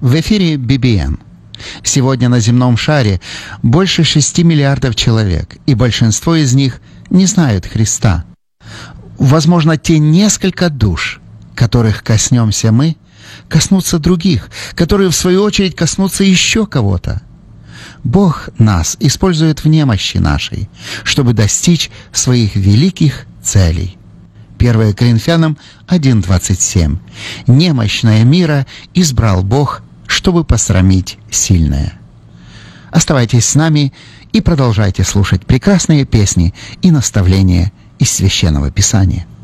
В эфире BBN. Сегодня на земном шаре больше 6 миллиардов человек, и большинство из них не знают Христа. Возможно, те несколько душ, которых коснемся мы, коснутся других, которые, в свою очередь, коснутся еще кого-то. Бог нас использует в немощи нашей, чтобы достичь своих великих целей. 1 Коринфянам 1:27. «Немощное мира избрал Бог, чтобы посрамить сильное». Оставайтесь с нами и продолжайте слушать прекрасные песни и наставления из Священного Писания.